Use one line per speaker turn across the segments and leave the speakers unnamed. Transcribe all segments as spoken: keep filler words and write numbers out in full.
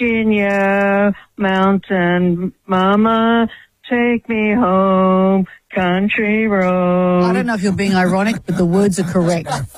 Virginia, mountain mama, take me home, country road.
I don't know if you're being ironic, but the words are correct.
It's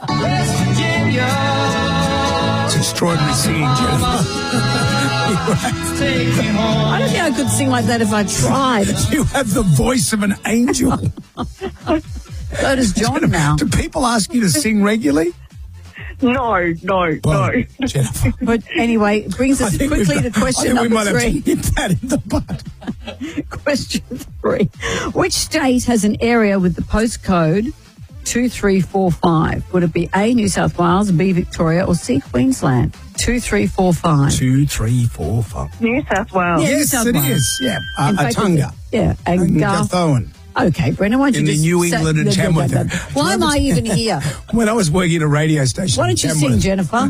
extraordinary singing, Jennifer.
I don't think I could sing like that if I tried.
You have the voice of an angel.
So does John now.
Do people ask you to sing regularly?
No, no,
Well,
no.
Jennifer.
But anyway, it brings us quickly to question
I think we
number
might
three.
have to hit that in the butt.
Question three. Which state has an area with the postcode two three four five? Would it be A, New South Wales, B, Victoria, or C, Queensland? two three four five.
Two, three, four, five.
New South Wales.
Yeah, New
Yes,
South
it
Wales.
is. Yeah, uh,
In fact,
Atunga.
Yeah, and
And
Garth.
Gathoan.
Okay, Brendan, why don't you
In the
just
New
say-
England and
da- da-
Tamworth
da-
area.
da- Why am I even here?
When I was working at a radio station.
Why
in
don't you
Tamworth,
sing, Jennifer?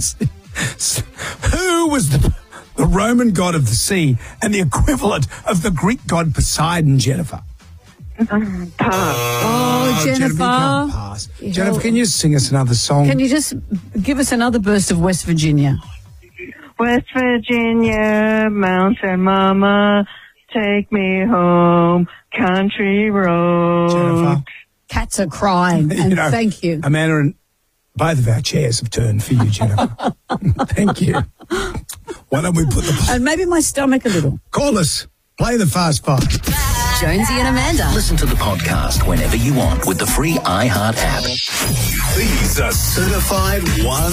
Who was the, the Roman god of the sea and the equivalent of the Greek god Poseidon, Jennifer?
Pass.
Oh,
Jennifer, you
Jennifer.
can't pass.
You
Jennifer,
know-
can you sing us another song?
Can you just give us another burst of West Virginia?
West Virginia, mountain mama, take me home, country road.
Jennifer?
Cats are crying, and
You know,
thank you.
Amanda and both of our chairs have turned for you, Jennifer. Thank you. Why don't we put the...
And maybe my stomach a little.
Call us. Play the Fast Five.
Jonesy and Amanda.
Listen to the podcast whenever you want with the free iHeart app.
These are certified one